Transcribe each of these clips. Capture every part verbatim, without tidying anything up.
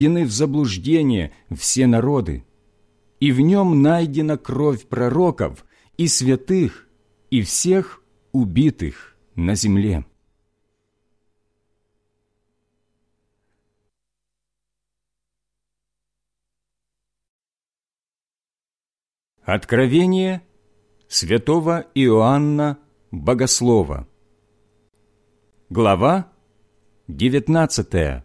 в заблуждение все народы, и в нем найдена кровь пророков и святых, и всех убитых на земле. Откровение святого Иоанна Богослова. Глава девятнадцатая.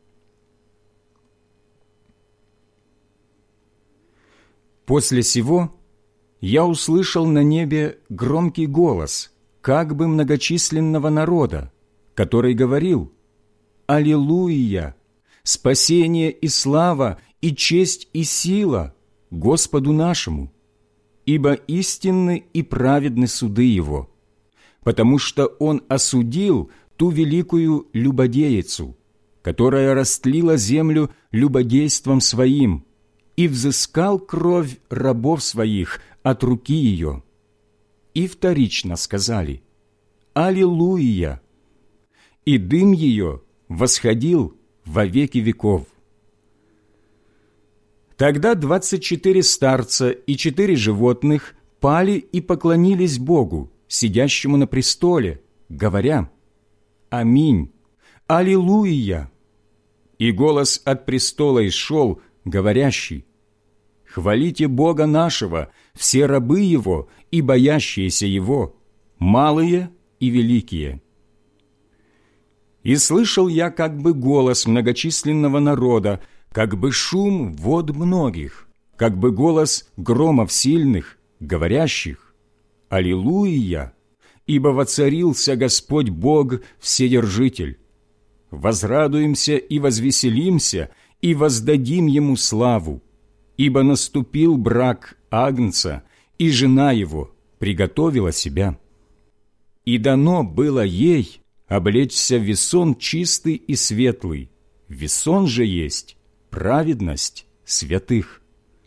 После сего я услышал на небе громкий голос, как бы многочисленного народа, который говорил: «Аллилуйя! Спасение и слава, и честь и сила Господу нашему! Ибо истинны и праведны суды Его, потому что Он осудил ту великую любодеицу, которая растлила землю любодейством своим, и взыскал кровь рабов своих от руки ее». И вторично сказали: «Аллилуйя!» И дым ее восходил во веки веков. Тогда двадцать четыре старца и четыре животных пали и поклонились Богу, сидящему на престоле, говоря: «Аминь! Аллилуйя!» И голос от престола исшел, говорящий: «Хвалите Бога нашего, все рабы Его и боящиеся Его, малые и великие». И слышал я как бы голос многочисленного народа, как бы шум вод многих, как бы голос громов сильных, говорящих: «Аллилуйя! Ибо воцарился Господь Бог Вседержитель. Возрадуемся и возвеселимся, и воздадим Ему славу, ибо наступил брак Агнца, и жена Его приготовила себя. И дано было ей облечься в весон чистый и светлый, весон же есть праведность святых».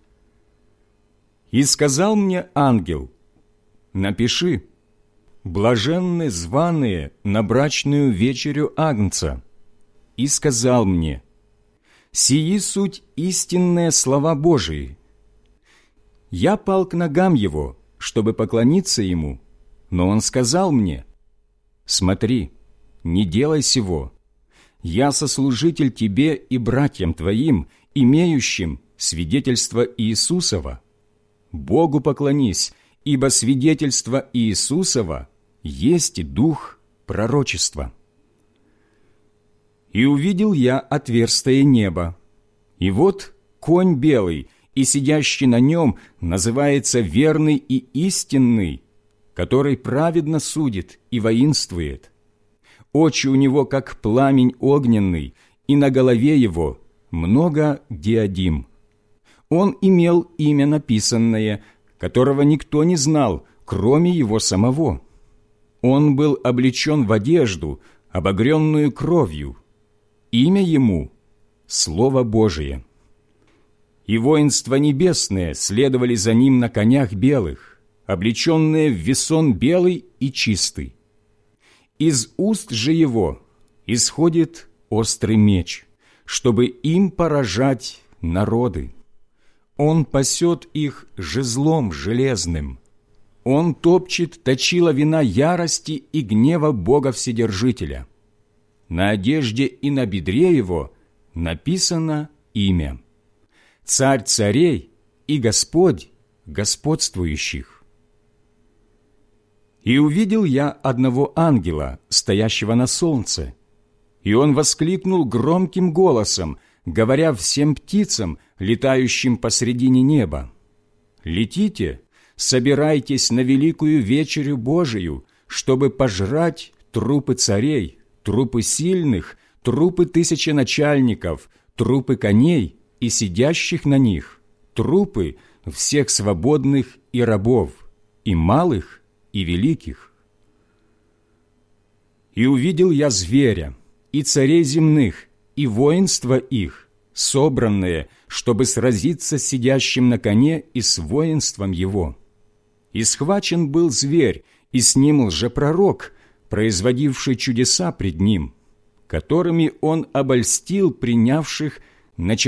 И сказал мне ангел: «Напиши: блаженны званые на брачную вечерю Агнца». И сказал мне: «Сии суть истинные слова Божии». Я пал к ногам его, чтобы поклониться ему, но он сказал мне: «Смотри, не делай сего. Я сослужитель тебе и братьям твоим, имеющим свидетельство Иисусова. Богу поклонись, ибо свидетельство Иисусова есть дух пророчества». И увидел я отверстие неба, и вот конь белый, и сидящий на нем называется верный и истинный, который праведно судит и воинствует. Очи у него, как пламень огненный, и на голове его много диадим. Он имел имя написанное, которого никто не знал, кроме его самого. Он был облечен в одежду, обогренную кровью. Имя ему – Слово Божие. И воинства небесные следовали за ним на конях белых, облеченные в весон белый и чистый. Из уст же его исходит острый меч, чтобы им поражать народы. Он пасет их жезлом железным. Он топчет точила вина ярости и гнева Бога Вседержителя. На одежде и на бедре его написано имя: Царь царей и Господь господствующих. И увидел я одного ангела, стоящего на солнце, и он воскликнул громким голосом, говоря всем птицам, летающим посредине неба: «Летите, собирайтесь на великую вечерю Божию, чтобы пожрать трупы царей, трупы сильных, трупы тысяченачальников, трупы коней и сидящих на них, трупы всех свободных и рабов, и малых, и великих». И увидел я зверя, и царей земных, и воинства их, собранные, чтобы сразиться с сидящим на коне и с воинством его. И схвачен был зверь, и с ним лжепророк, производивший чудеса пред ним, которыми он обольстил принявших на